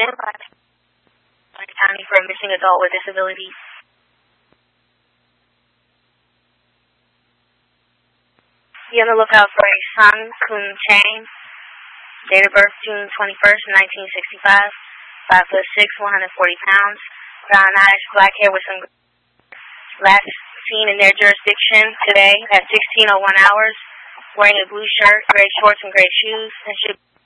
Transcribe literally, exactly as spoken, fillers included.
sent by the County for a missing adult with disabilities. Be on the lookout for a Sun Kun Chang, date of birth June twenty-first, nineteen sixty-five, five foot six, one hundred forty pounds, brown eyes, black hair with some last seen in their jurisdiction today at sixteen oh one hours, wearing a blue shirt, gray shorts, and gray shoes, and should